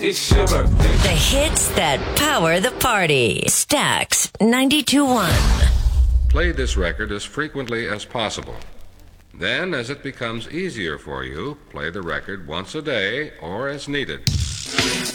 It's your birthday. The hits that power the party. Stax 92.1. Play this record as frequently as possible. Then, as it becomes easier for you, play the record once a day or as needed.